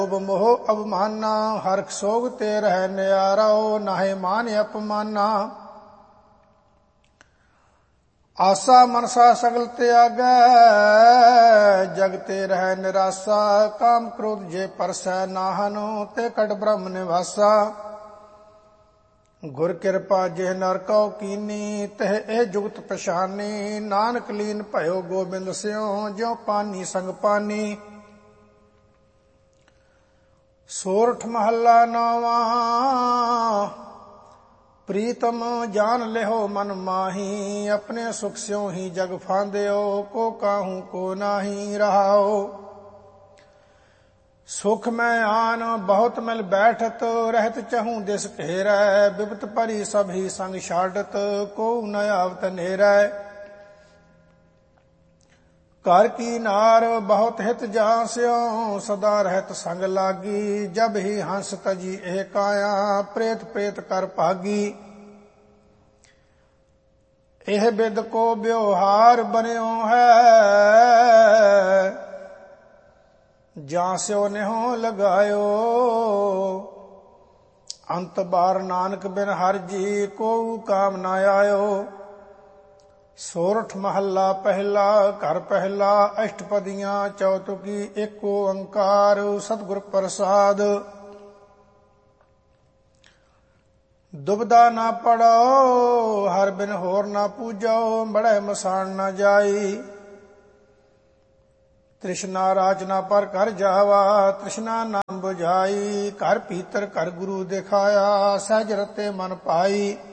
मोह अवमाना, हरख सोग ते रह न्यारो, नाहे मान अपमाना। आसा मनसा सगल त्यागै, जग ते रह निरासा, काम क्रोध जे परसै नाहन, ते कट ब्रह्म निवासा। गुर कृपा जिह नर कौ कीनी, तह ए जुगत पछानी, नानक लीन भयो गोबिंद स्यों, ज्यों पानी संग पानी। सोरठ महला नावा, प्रीतम जान लिहो मन माही, अपने सुख स्यों ही जग फांदियो, को काहू को नाही रहाओ। सुख मैं आन बहुत मिल बैठत, रहत चहूँ दिस घेरै, बिपत परी सभी संग छाडत, को न आवत नेरै। घर की नार बहुत हित जास्यो, सदा रहत संग लागी, जब ही हंस तजी एह काया, प्रेत प्रेत कर भागी। एह बिद को ब्योहार बन्यो है, जास्यो नेहो लगायो, अंत बार नानक बिन हर जी, को काम न आयो। सोरठ महला पहला, घर पहला, अष्टपदियां चौतुकी, एक ओंकार, सतगुर प्रसाद। दुबदा ना पड़ो, हर बिन होर ना पूजो, बड़े मसान न जाई। तृष्णा राजना पर कर जावा, तृष्णा नाम बुझाई। घर भीतर कर गुरु दिखाया, सहज रते मन पाई।